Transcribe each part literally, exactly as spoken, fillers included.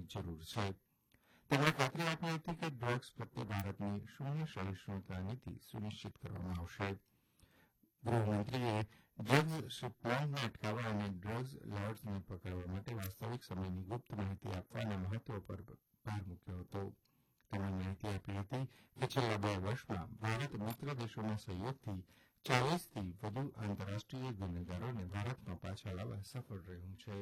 જરૂર છે. તેમણે ખાતરી આપી હતી કે ડ્રગ્સ પ્રત્યે ભારતની શૂન્ય સહિષ્ણુતા નીતિ સુનિશ્ચિત કરવામાં આવશે. ગૃહમંત્રીએ ડ્રગ્સ શિપલાઇનને અટકાવવા અને ડ્રગ્સ લોર્ડ્સને પકડવા માટે વાસ્તવિક સમયની ગુપ્ત માહિતી આપવાના મહત્વ પર ભાર મૂક્યો હતો. તેમણે માહિતી આપી હતી કે છેલ્લા બે વર્ષમાં ભારત મિત્ર દેશોના સહયોગથી ચાલીસથી વધુ આંતરરાષ્ટ્રીય ગુનેગારોને ભારતમાં પાછા લાવવા સફળ રહ્યું છે.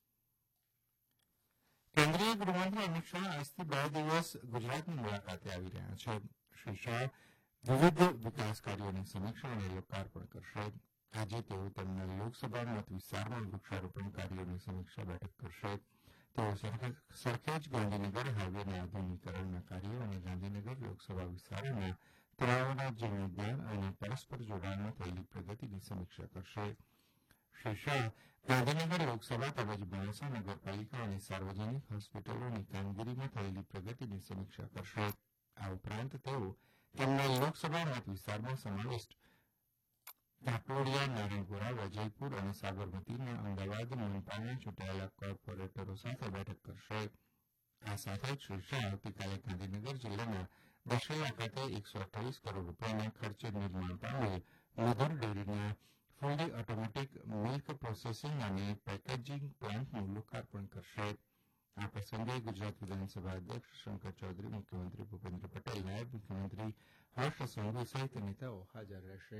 કેન્દ્રીય ગૃહમંત્રી અમિત શાહ આજથી બે દિવસ ગુજરાતની મુલાકાતે આવી રહ્યા છે. શ્રી શાહ વિવિધ વિકાસ કાર્યોની સમીક્ષા અને લોકાર્પણ કરશે. આજે તેઓ તેમના લોકસભા મત વિસ્તારમાં વૃક્ષારોપણ કાર્યોની સમીક્ષા બેઠક કરશે. તેઓ સરખેજ ગાંધીનગર હાઈવેના આધુનિકરણના કાર્યો અને ગાંધીનગર લોકસભા વિસ્તારોના તળાવોના જીર્ણોદ્ધાર અને પરસ્પર જોડાણમાં થયેલી પ્રગતિની સમીક્ષા કરશે. શ્રી શાહ ગાંધીનગર લોકસભા તેમજ બણસા નગરપાલિકા અને સાર્વજનિક હોસ્પિટલોની કામગીરીમાં થયેલી પ્રગતિની સમીક્ષા કરશે. આ ઉપરાંત તેઓ તેમના લોકસભા મત વિસ્તારમાં સમાવિષ્ટ કાકલોડિયા, નારણપુરા, વજયપુર અને સાબરમતીના અમદાવાદ મનપાના ચૂંટાયેલા કોર્પોરેટરો સાથે બેઠક કરશે. આ સાથે જ શ્રી શાહ આવતીકાલે ગાંધીનગર જિલ્લાના દશેરા ખાતે એકસો અઠ્ઠાવીસ કરોડ રૂપિયાના ખર્ચે નિર્માણ પામેલ મધુર ડેરીના ફૂલી ઓટોમેટિક મિલ્ક પ્રોસેસિંગ અને પેકેજિંગ પ્લાન્ટનું લોકાર્પણ કરશે. આ પ્રસંગે ગુજરાત વિધાનસભા અધ્યક્ષ શંકર ચૌધરી, મુખ્યમંત્રી ભૂપેન્દ્ર પટેલ, નાયબ મુખ્યમંત્રી હર્ષ સંઘવી સહિત નેતાઓ હાજર રહેશે.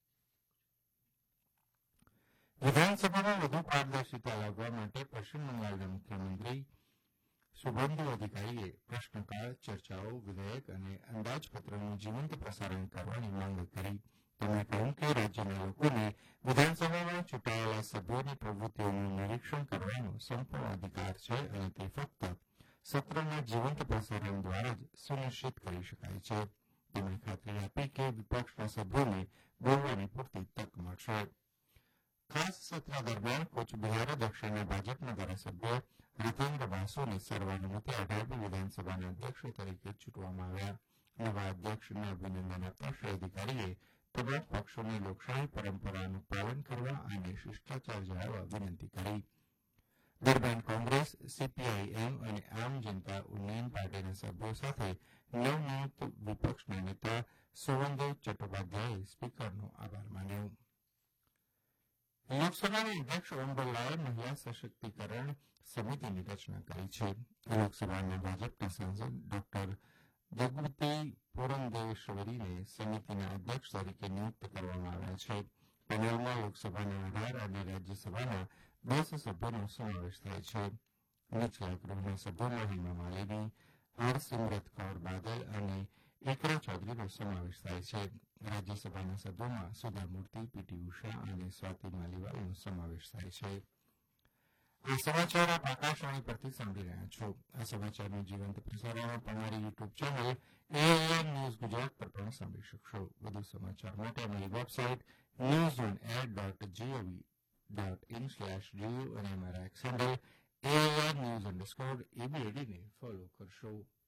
વિધાનસભામાં વધુ પારદર્શિતા લાવવા માટે પશ્ચિમ બંગાળના મુખ્યમંત્રી શુભેન્દુ અધિકારીએ પ્રશ્નકાળ, ચર્ચાઓ, વિધેયક અને અંદાજપત્રનું જીવંત પ્રસારણ કરવાની માંગ કરી. તેમણે કહ્યું કે રાજ્યના લોકોને વિધાનસભામાં ચૂંટાયેલા સભ્યોની પ્રવૃત્તિઓનું નિરીક્ષણ કરવાનો સંપૂર્ણ અધિકાર છે અને તે ફક્ત સત્રના જીવંત પ્રસારણ દ્વારા જ સુનિશ્ચિત કરી શકાય છે. તેમણે ખાતરી આપી કે વિપક્ષના સભ્યોને બોલવાની પૂરતી તક મળશે. ખાસ સત્ર દરમિયાન કૂચબિહાર દક્ષિણના ભાજપના ધારાસભ્ય રીતેન્દ્ર બાસુને સર્વાનુમતે અઢારમી વિધાનસભાના અધ્યક્ષ તરીકે ચૂંટવામાં આવ્યા. નવા અધ્યક્ષને અભિનંદન આપતા શ્રી અધિકારીએ તમામ પક્ષોને લોકશાહી પરંપરાનું પાલન કરવા અને શિષ્ટાચાર જાળવવા વિનંતી કરી. દરમિયાન કોંગ્રેસ, સીપીઆઈએમ અને આમ જનતા ઉન્નયન પાર્ટીના સભ્યો સાથે નવનિયુક્ત વિપક્ષના નેતા સુવેન્દુ ચટ્ટોપાધ્યાયે સ્પીકરનો આભાર માન્યો. લોકસભાના અધ્યક્ષ ઓમ બિરલાએ મહિલા સશક્તિકરણ સમિતિની રચના કરી છે. લોકસભાના ભાજપના સાંસદ ડોક્ટર જગવતી પુરંદેશ્વરીને સમિતિના અધ્યક્ષ તરીકે નિયુક્ત કરવામાં આવ્યા છે. પેનલમાં લોકસભાના અઢાર અને રાજ્યસભાના દસ સભ્યોનો સમાવેશ થાય છે. નીચલા ગૃહના સભ્યોમાં હેમા માલિની, હરસિમરત કૌર બાદલ અને એકરા ચૌધરીનો સમાવેશ થાય છે. રાજ્યસભાના સભ્યોમાં સુધા મૂર્તિ, પીટી ઉષા અને સ્વાતિ માલીવાલનો સમાવેશ થાય છે. આ સમાચાર આપ આકાશવાણી પરથી સાંભળી રહ્યા છો. આ સમાચારનું જીવંત પ્રસારણ તમારી YouTube channel AIR news Gujarat પર પણ સાંભળી શકશો. વધુ સમાચાર માટે અમારી website news on air dot GOV dot in slash GU અને અમારા x handle AIR news underscore એબીએડીને follow કરશો.